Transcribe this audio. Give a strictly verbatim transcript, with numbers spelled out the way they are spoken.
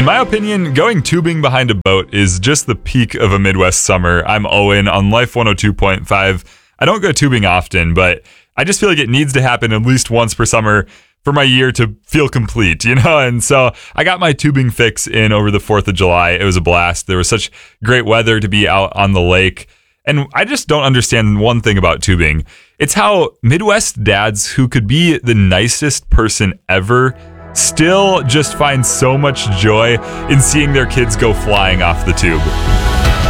In my opinion, going tubing behind a boat is just the peak of a Midwest summer. I'm Owen on Life one oh two point five. I don't go tubing often, but I just feel like it needs to happen at least once per summer for my year to feel complete, you know? And so I got my tubing fix in over the fourth of July. It was a blast. There was such great weather to be out on the lake. And I just don't understand one thing about tubing. It's how Midwest dads who could be the nicest person ever still just find so much joy in seeing their kids go flying off the tube.